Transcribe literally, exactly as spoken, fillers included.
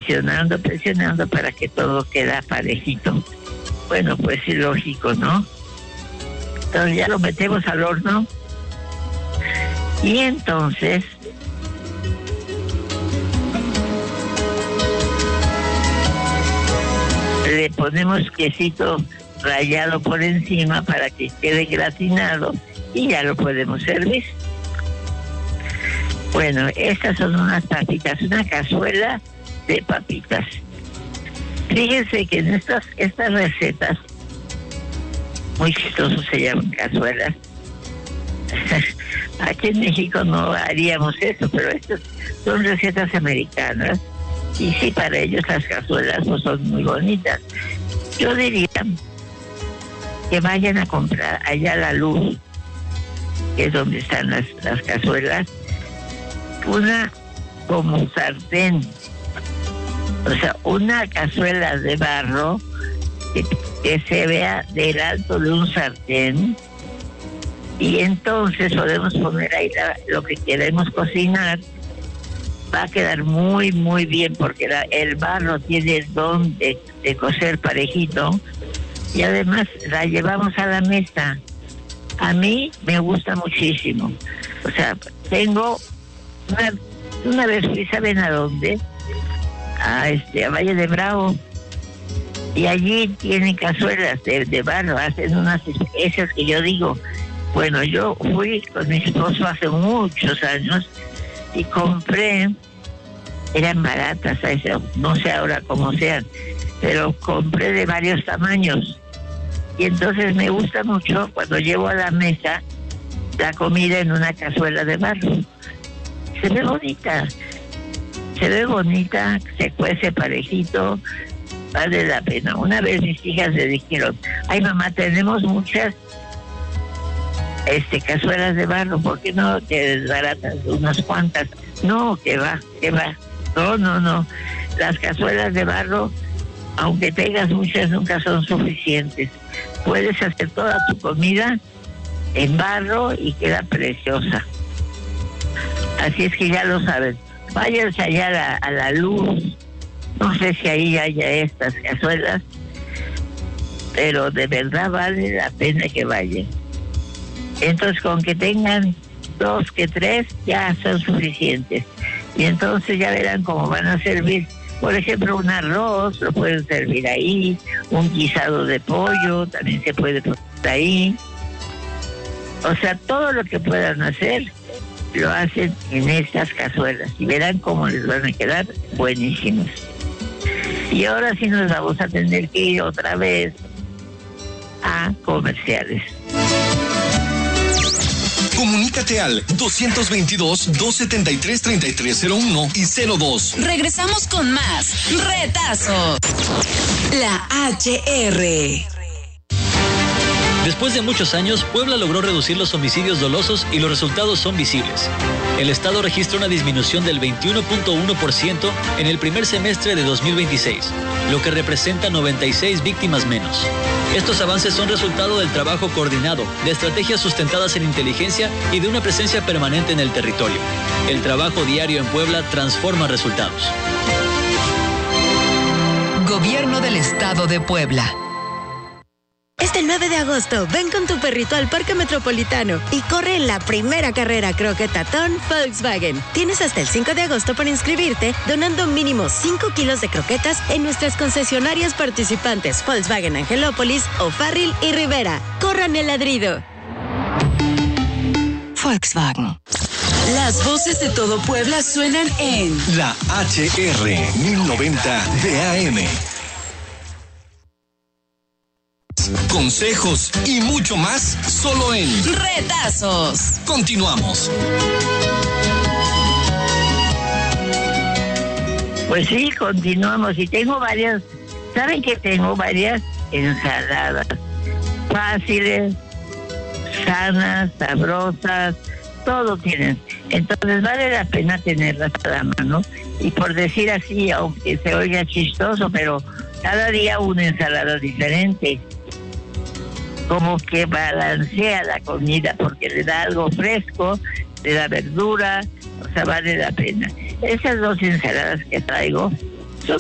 presionando, presionando para que todo quede parejito. Bueno, pues sí, lógico, ¿no? Entonces ya lo metemos al horno y entonces le ponemos quesito rallado por encima para que quede gratinado y ya lo podemos servir. Bueno, estas son unas papitas, una cazuela de papitas. Fíjense que en estas, estas recetas, muy chistoso se llaman cazuelas. Aquí en México no haríamos eso, pero estas son recetas americanas. Y sí, para ellos las cazuelas pues, son muy bonitas. Yo diría que vayan a comprar allá a La Luz, que es donde están las, las cazuelas, una como sartén, o sea, una cazuela de barro que, que se vea del alto de un sartén, y entonces podemos poner ahí la, lo que queremos cocinar. Va a quedar muy, muy bien porque la, el barro tiene el don de, de cocer parejito, y además la llevamos a la mesa. A mí me gusta muchísimo. O sea, tengo una, una vez fui, ¿saben a dónde? A, este, a Valle de Bravo, y allí tienen cazuelas de, de barro, hacen unas, esas que yo digo. Bueno, yo fui con mi esposo hace muchos años y compré, eran baratas, no sé ahora cómo sean, pero compré de varios tamaños. Y entonces me gusta mucho cuando llevo a la mesa la comida en una cazuela de barro. Se ve bonita, se ve bonita, se cuece parejito, vale la pena. Una vez mis hijas le dijeron, ay mamá, tenemos muchas este cazuelas de barro, ¿por qué no te desbaratas unas cuantas? No, que va, que va. No, no, no. Las cazuelas de barro, aunque tengas muchas, nunca son suficientes. Puedes hacer toda tu comida en barro y queda preciosa. Así es que ya lo saben. Váyanse allá a la, a la Luz. No sé si ahí haya estas cazuelas, pero de verdad vale la pena que vayan. Entonces, con que tengan dos que tres, ya son suficientes. Y entonces ya verán cómo van a servir. Por ejemplo, un arroz, lo pueden servir ahí. Un guisado de pollo, también se puede poner ahí. O sea, todo lo que puedan hacer, lo hacen en estas cazuelas. Y verán cómo les van a quedar buenísimos. Y ahora sí nos vamos a tener que ir otra vez a comerciales. Comunícate al dos veintidós, doscientos setenta y tres, treinta y tres cero uno y cero dos. Regresamos con más Retazo. La H R. Después de muchos años, Puebla logró reducir los homicidios dolosos y los resultados son visibles. El Estado registra una disminución del veintiuno punto uno por ciento en el primer semestre de dos mil veintiséis, lo que representa noventa y seis víctimas menos. Estos avances son resultado del trabajo coordinado, de estrategias sustentadas en inteligencia y de una presencia permanente en el territorio. El trabajo diario en Puebla transforma resultados. Gobierno del Estado de Puebla. Este nueve de agosto, ven con tu perrito al Parque Metropolitano y corre en la primera carrera croquetatón Volkswagen. Tienes hasta el cinco de agosto para inscribirte, donando mínimo cinco kilos de croquetas en nuestras concesionarias participantes Volkswagen Angelópolis, O'Farrill y Rivera. ¡Corran el ladrido! Volkswagen. Las voces de todo Puebla suenan en La H R mil noventa de A M. Consejos y mucho más solo en Retazos. Continuamos. Pues sí, continuamos. Y tengo varias, ¿saben que tengo varias ensaladas? Fáciles, sanas, sabrosas, todo tienen. Entonces vale la pena tenerlas a la mano. Y por decir así, aunque se oiga chistoso, pero cada día una ensalada diferente. Como que balancea la comida porque le da algo fresco, le da verdura, o sea, vale la pena. Esas dos ensaladas que traigo